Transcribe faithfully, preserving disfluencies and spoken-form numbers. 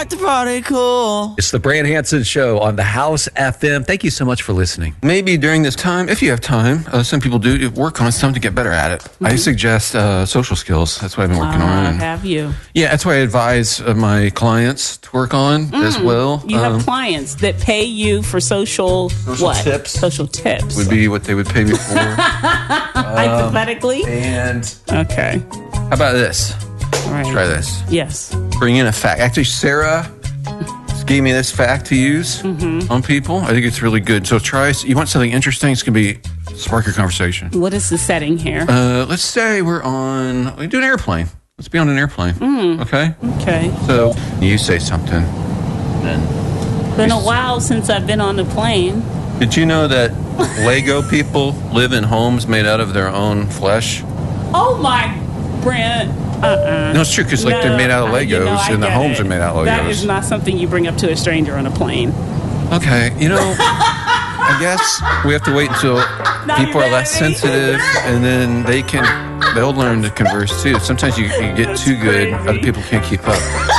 like to party cool. It's the Brand Hansen Show on the House F M. Thank you so much for listening. Maybe during this time, if you have time, uh, some people do work on some to get better at it. Mm-hmm. I suggest uh, social skills. That's what I've been working uh, on. Have you? Yeah, that's what I advise uh, my clients to work on mm, as well. You um, have clients that pay you for social, social what? tips. Social tips. Would be what they would pay me for. um, Hypothetically? And okay. How about this? All right. Try this. Yes. Bring in a fact. Actually, Sarah gave me this fact to use mm-hmm. on people. I think it's really good. So try, you want something interesting, it's going to be spark your conversation. What is the setting here? Uh, let's say we're on, we do an airplane. Let's be on an airplane. Mm. Okay? Okay. So you say something. Then been a while since I've been on a plane. Did you know that Lego people live in homes made out of their own flesh? Oh my, Brent. Uh-uh. No, it's true, because like, no, they're made out of Legos, you know, and the homes it. are made out of Legos. That is not something you bring up to a stranger on a plane. Okay, you know, I guess we have to wait until now people are less sensitive, and then they can, they'll learn to converse too. Sometimes you, you get That's too good, crazy. Other people can't keep up.